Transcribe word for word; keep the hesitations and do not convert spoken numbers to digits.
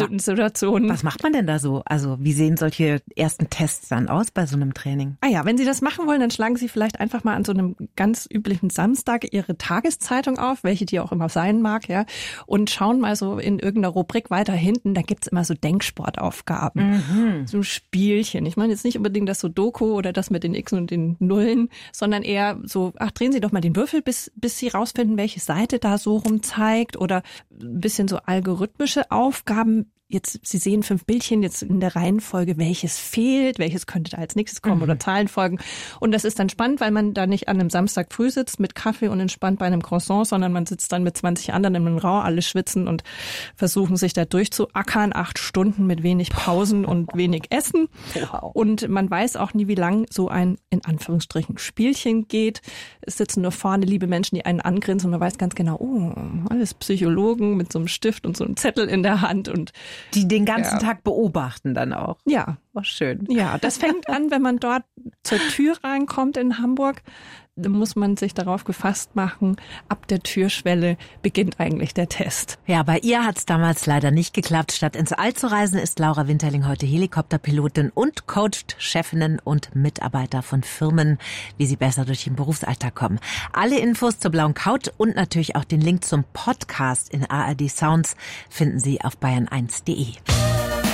bestimmten Situationen. Was macht man denn da so? Also wie sehen solche ersten Tests dann aus bei so einem Training? Ah ja, wenn Sie das machen wollen, dann schlagen Sie vielleicht einfach mal an so einem ganz üblichen Samstag Ihre Tageszeitung auf, welche die auch immer sein mag, ja, und schauen mal so in irgendeiner Rubrik weiter hinten, da gibt's immer so Denksportaufgaben, mhm. so Spielchen. Ich meine jetzt nicht unbedingt das Sudoku oder das mit den Xen und den Nullen, sondern eher so, ach, drehen Sie doch mal den Würfel, bis bis Sie rausfinden, welche Seite da so rum zeigt, oder ein bisschen so algorithmische Aufgaben. Jetzt, Sie sehen fünf Bildchen jetzt in der Reihenfolge, welches fehlt, welches könnte da als nächstes kommen, mhm. oder Zahlenfolgen. Und das ist dann spannend, weil man da nicht an einem Samstag früh sitzt mit Kaffee und entspannt bei einem Croissant, sondern man sitzt dann mit zwanzig anderen in einem Raum, alle schwitzen und versuchen sich da durchzuackern, acht Stunden mit wenig Pausen und wenig Essen. Wow. Und man weiß auch nie, wie lang so ein, in Anführungsstrichen, Spielchen geht. Es sitzen nur vorne liebe Menschen, die einen angrinsen, und man weiß ganz genau, oh, alles Psychologen mit so einem Stift und so einem Zettel in der Hand und die den ganzen ja. Tag beobachten dann auch. Ja. War schön. Ja, das fängt an, wenn man dort zur Tür reinkommt in Hamburg. Da muss man sich darauf gefasst machen, ab der Türschwelle beginnt eigentlich der Test. Ja, bei ihr hat's damals leider nicht geklappt. Statt ins All zu reisen, ist Laura Winterling heute Helikopterpilotin und coacht Chefinnen und Mitarbeiter von Firmen, wie sie besser durch den Berufsalltag kommen. Alle Infos zur blauen Couch und natürlich auch den Link zum Podcast in A R D Sounds finden Sie auf bayern eins punkt de.